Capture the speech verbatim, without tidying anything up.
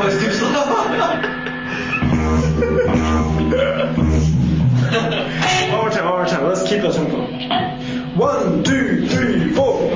let's do slow. One more time, one more time. Let's keep the tempo. One, two, three.